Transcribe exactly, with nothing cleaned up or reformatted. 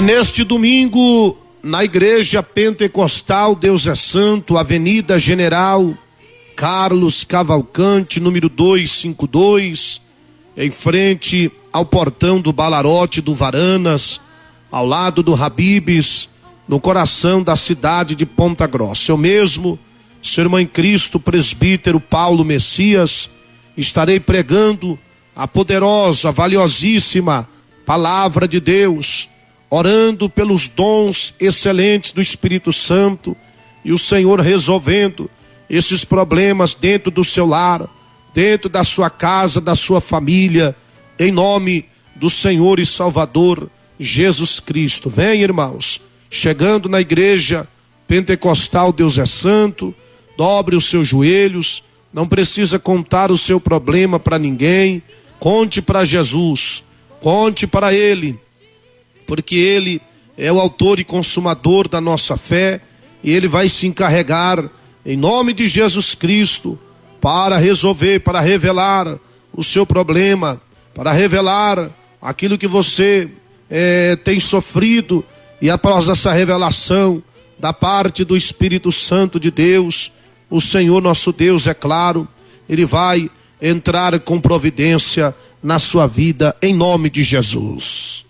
É neste domingo, na Igreja Pentecostal Deus é Santo, Avenida General Carlos Cavalcante, número duzentos e cinquenta e dois, em frente ao portão do Balarote do Varanas, ao lado do Habib's, no coração da cidade de Ponta Grossa. Eu mesmo, seu irmão em Cristo, presbítero Paulo Messias, estarei pregando a poderosa, valiosíssima palavra de Deus, orando pelos dons excelentes do Espírito Santo e o Senhor resolvendo esses problemas dentro do seu lar, dentro da sua casa, da sua família, em nome do Senhor e Salvador Jesus Cristo. Vem, irmãos, chegando na Igreja Pentecostal Deus é Santo, dobre os seus joelhos, não precisa contar o seu problema para ninguém, conte para Jesus, conte para Ele, porque Ele é o autor e consumador da nossa fé, e Ele vai se encarregar, em nome de Jesus Cristo, para resolver, para revelar o seu problema, para revelar aquilo que você é, tem sofrido, e após essa revelação da parte do Espírito Santo de Deus, o Senhor nosso Deus, é claro, Ele vai entrar com providência na sua vida, em nome de Jesus.